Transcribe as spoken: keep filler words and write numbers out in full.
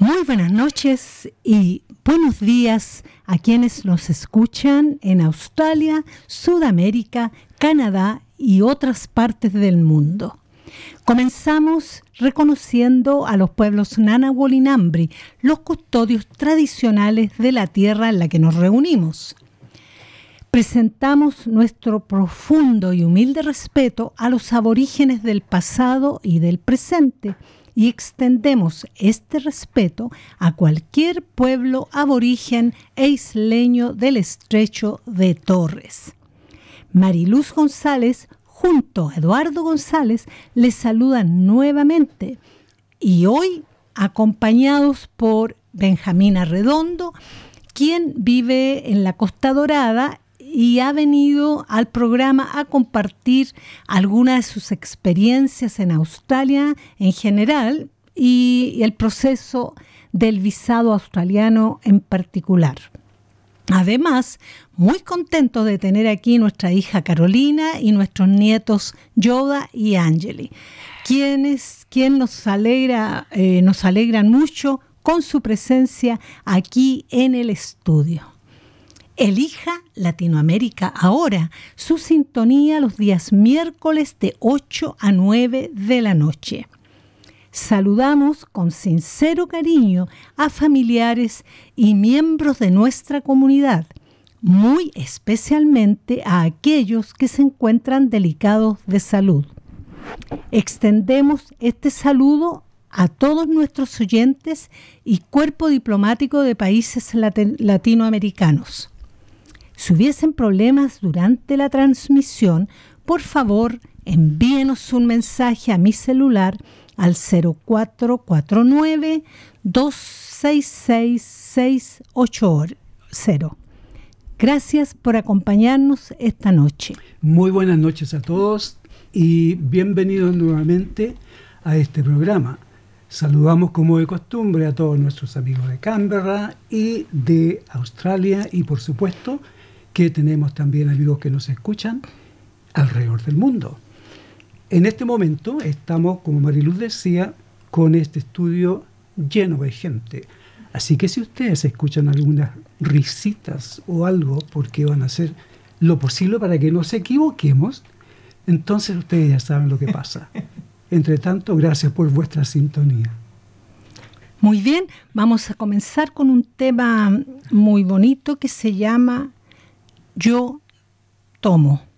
Muy buenas noches y buenos días a quienes nos escuchan en Australia, Sudamérica, Canadá y otras partes del mundo. Comenzamos reconociendo a los pueblos Ngunnawal y Ngambri, los custodios tradicionales de la tierra en la que nos reunimos. Presentamos nuestro profundo y humilde respeto a los aborígenes del pasado y del presente, y extendemos este respeto a cualquier pueblo aborigen e isleño del estrecho de Torres. Mariluz González, junto a Eduardo González, les saludan nuevamente, y hoy acompañados por Benjamín Arredondo, quien vive en la Costa Dorada y ha venido al programa a compartir algunas de sus experiencias en Australia en general y el proceso del visado australiano en particular. Además, muy contento de tener aquí nuestra hija Carolina y nuestros nietos Yoda y Angeli, quienes quien nos alegra, eh, nos alegran mucho con su presencia aquí en el estudio. Elija Latinoamérica ahora, su sintonía los días miércoles de ocho a nueve de la noche. Saludamos con sincero cariño a familiares y miembros de nuestra comunidad, muy especialmente a aquellos que se encuentran delicados de salud. Extendemos este saludo a todos nuestros oyentes y cuerpo diplomático de países lat- latinoamericanos. Si hubiesen problemas durante la transmisión, por favor, envíenos un mensaje a mi celular al cero cuatro cuatro nueve, dos seis seis, seis ocho cero. Gracias por acompañarnos esta noche. Muy buenas noches a todos y bienvenidos nuevamente a este programa. Saludamos como de costumbre a todos nuestros amigos de Canberra y de Australia y por supuesto que tenemos también amigos que nos escuchan alrededor del mundo. En este momento estamos, como Mariluz decía, con este estudio lleno de gente. Así que si ustedes escuchan algunas risitas o algo, porque van a hacer lo posible para que nos equivoquemos, entonces ustedes ya saben lo que pasa. Entre tanto, gracias por vuestra sintonía. Muy bien, vamos a comenzar con un tema muy bonito que se llama Yo Tomo.